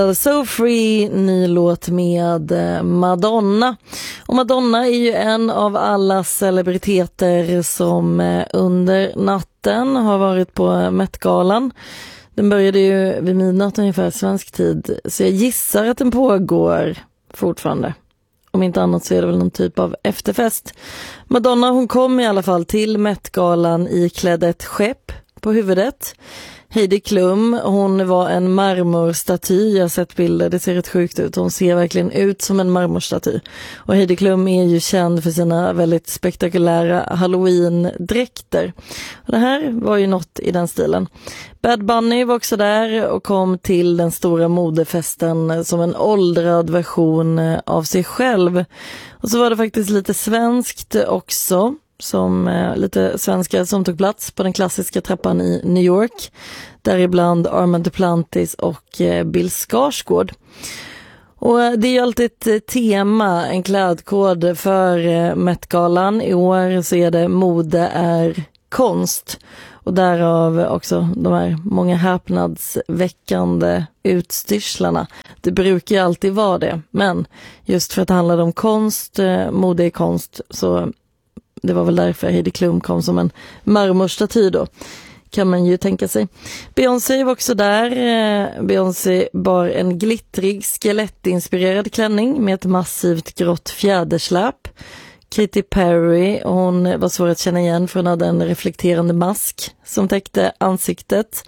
So Free, ny låt med Madonna. Och Madonna är ju en av alla celebriteter som under natten har varit på Met-galan. Den började ju vid midnatt ungefär svensk tid, så jag gissar att den pågår fortfarande. Om inte annat så är det väl någon typ av efterfest. Madonna, hon kom i alla fall till Met-galan i klädd ett skepp på huvudet. Heidi Klum, hon var en marmorstaty, jag har sett bilder, det ser rätt sjukt ut, hon ser verkligen ut som en marmorstaty. Och Heidi Klum är ju känd för sina väldigt spektakulära Halloween-dräkter. Och det här var ju något i den stilen. Bad Bunny var också där och kom till den stora modefesten som en åldrad version av sig själv. Och så var det faktiskt lite svenskt också, som lite svenskar som tog plats på den klassiska trappan i New York, däribland Armand Duplantis och Bill Skarsgård. Och det är ju alltid ett tema, en klädkod för Met-galan. I år så är det mode är konst, och därav också de här många häpnadsväckande utstyrslarna. Det brukar ju alltid vara det, men just för att det handlar om konst, mode är konst, så det var väl därför Heidi Klum kom som en marmorstaty då, kan man ju tänka sig. Beyoncé var också där. Beyoncé bar en glittrig skelettinspirerad klänning med ett massivt grått fjädersläp. Katy Perry, hon var svår att känna igen för hon hade en reflekterande mask som täckte ansiktet.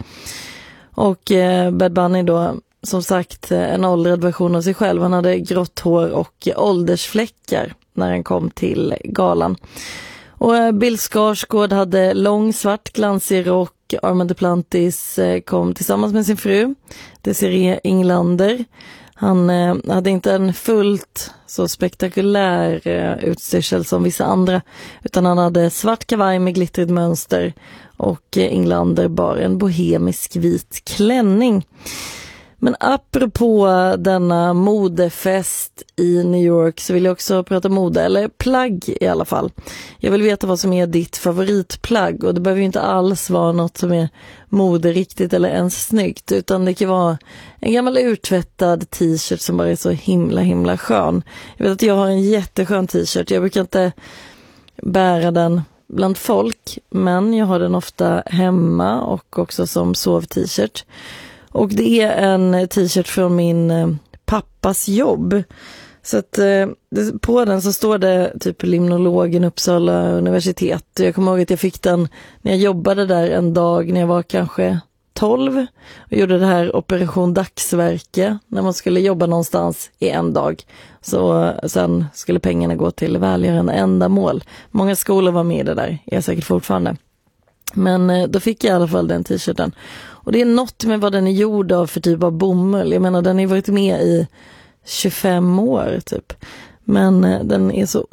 Och Bad Bunny då, som sagt, en åldrad version av sig själv. Han hade grått hår och åldersfläckar när han kom till galan. Och Bill Skarsgård hade lång svart glansig rock. Armand Duplantis kom tillsammans med sin fru Desiree Inglander. Han hade inte en fullt så spektakulär utstyrsel som vissa andra, utan han hade svart kavaj med glittrigt mönster och Inglander bar en bohemisk vit klänning. Men apropå denna modefest i New York så vill jag också prata mode, eller plagg i alla fall. Jag vill veta vad som är ditt favoritplagg, och det behöver ju inte alls vara något som är moderiktigt eller ens snyggt, utan det kan vara en gammal urtvättad t-shirt som bara är så himla skön. Jag vet att jag har en jätteskön t-shirt, jag brukar inte bära den bland folk, men jag har den ofta hemma och också som sov-t-shirt. Och det är en t-shirt från min pappas jobb. Så att på den så står det typ limnologen Uppsala universitet. Jag kommer ihåg att jag fick den när jag jobbade där en dag när jag var kanske 12. Och gjorde det här operation dagsverke när man skulle jobba någonstans i en dag. Så sen skulle pengarna gå till välgörande ändamål. Många skolor var med i det där, är jag säkert fortfarande. Men då fick jag i alla fall den t-shirten. Och det är något med vad den är gjord av för typ av bomull. Jag menar, den har varit med i 25 år typ. Men den är så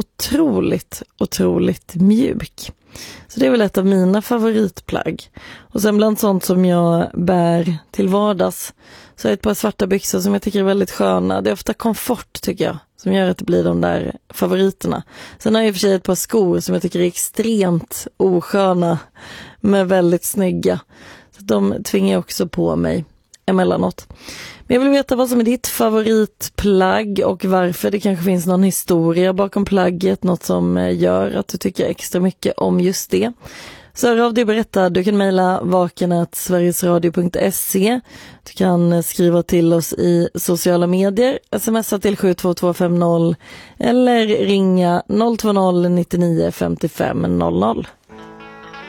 otroligt mjuk. Så det är väl ett av mina favoritplagg. Och sen bland sånt som jag bär till vardags så är det ett par svarta byxor som jag tycker är väldigt sköna. Det är ofta komfort tycker jag som gör att det blir de där favoriterna. Sen har jag i och för sig ett par skor som jag tycker är extremt osköna men väldigt snygga. Så de tvingar jag också på mig emellanåt. Men jag vill veta vad som är ditt favoritplagg och varför. Det kanske finns någon historia bakom plagget, något som gör att du tycker extra mycket om just det. Så hör av dig och berätta. Du kan mejla vaken@sverigesradio.se. Du kan skriva till oss i sociala medier, smsa till 72250 eller ringa 020 99 55 00.